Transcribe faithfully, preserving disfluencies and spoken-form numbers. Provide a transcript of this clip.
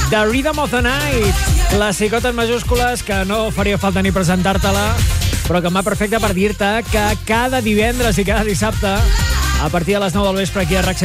The Rhythm of the Night. Classicota en majúscules que no faria falta ni presentar-te-la, però que em va perfecte per dir-te que cada divendres i cada dissabte, a partir de les nou del vespre aquí a RAC